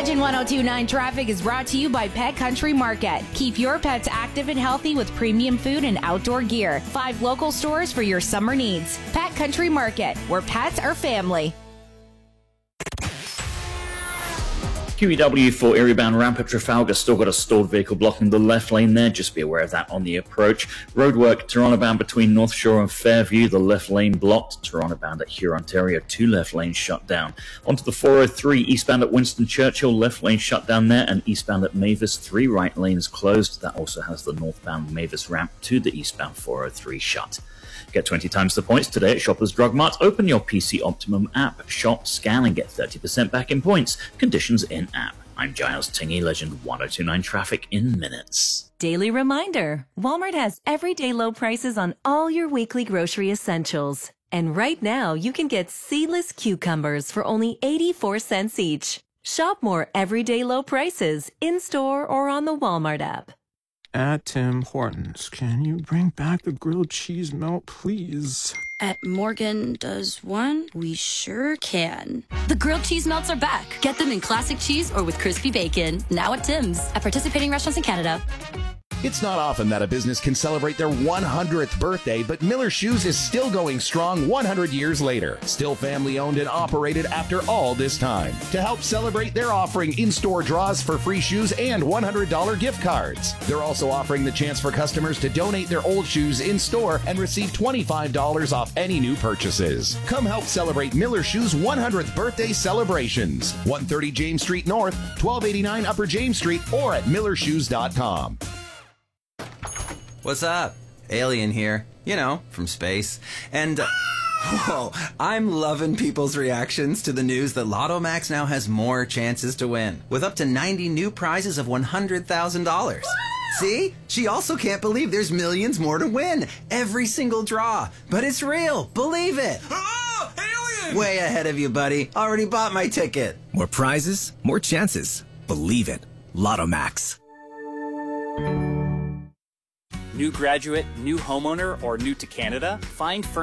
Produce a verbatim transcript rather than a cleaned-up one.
Legend one oh two point nine Traffic is brought to you by Pet Country Market. Keep your pets active and healthy with premium food and outdoor gear. Five local stores for your summer needs. Pet Country Market, where pets are family. Q E W for Erie-bound ramp at Trafalgar. Still got a stalled vehicle blocking the left lane there. Just be aware of that on the approach. Roadwork, Toronto-bound between North Shore and Fairview. The left lane blocked. Toronto-bound at Hurontario, two left lanes shut down. Onto the four oh three, eastbound at Winston Churchill, left lane shut down there. And eastbound at Mavis, three right lanes closed. That also has the northbound Mavis ramp to the eastbound four oh three shut. Get twenty times the points today at Shoppers Drug Mart. Open your P C Optimum app, shop, scan, and get thirty percent back in points. Conditions in-app. I'm Giles Tingy, Legend one oh two point nine Traffic in minutes. Daily reminder, Walmart has everyday low prices on all your weekly grocery essentials. And right now, you can get seedless cucumbers for only eighty-four cents each. Shop more everyday low prices in-store or on the Walmart app. At Tim Hortons, can you bring back the grilled cheese melt, please? At Morgan Does One, we sure can. The grilled cheese melts are back. Get them in classic cheese or with crispy bacon. Now at Tim's. At participating restaurants in Canada. It's not often that a business can celebrate their one hundredth birthday, but Miller Shoes is still going strong one hundred years later. Still family owned and operated after all this time. To help celebrate, they're offering in-store draws for free shoes and one hundred dollars gift cards. They're also offering the chance for customers to donate their old shoes in-store and receive twenty-five dollars off any new purchases. Come help celebrate Miller Shoes' one hundredth birthday celebrations. one thirty James Street North, twelve eighty-nine Upper James Street, or at miller shoes dot com. What's up? Alien here. You know, from space. And, uh, whoa, I'm loving people's reactions to the news that Lotto Max now has more chances to win, with up to ninety new prizes of one hundred thousand dollars. See? She also can't believe there's millions more to win. Every single draw. But it's real. Believe it. Oh, alien! Way ahead of you, buddy. Already bought my ticket. More prizes, more chances. Believe it. Lotto Max. New graduate, new homeowner, or new to Canada? Find Furniture